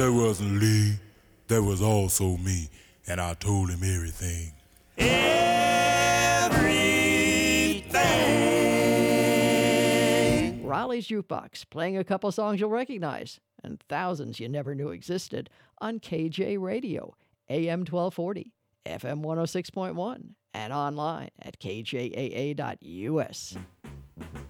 There wasn't Lee, there was also me, and I told him everything. Everything. Raleigh's Jukebox, playing a couple songs you'll recognize, and thousands you never knew existed, on KJ Radio, AM 1240, FM 106.1, and online at kjaa.us.